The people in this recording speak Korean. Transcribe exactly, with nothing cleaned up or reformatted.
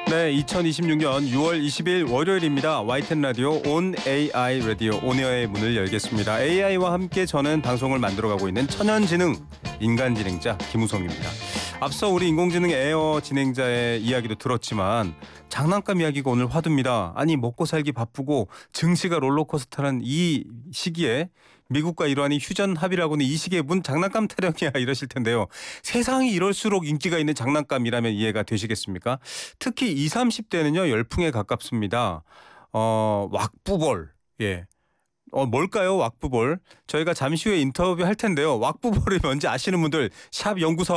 네, 이천이십육 년 유월 이십일 월요일입니다. 와이텐 라디오 온 에이아이 라디오 온에어의 문을 열겠습니다. 에이아이와 함께 저는 방송을 만들어가고 있는 천연지능 인간진행자 김우성입니다. 앞서 우리 인공지능 에어 진행자의 이야기도 들었지만 장난감 이야기가 오늘 화두입니다. 아니 먹고 살기 바쁘고 증시가 롤러코스터라는 이 시기에 미국과 이란이 휴전 합의를 하고는 이 시기에 문 장난감 타령이야 이러실 텐데요. 세상이 이럴수록 인기가 있는 장난감이라면 이해가 되시겠습니까? 특히 이십, 삼십 대는요 열풍에 가깝습니다. 어, 왁부볼. 예. 어, 뭘까요? 왁부볼. 저희가 잠시 후에 인터뷰 할 텐데요. 왁부볼이 뭔지 아시는 분들 샵 연구소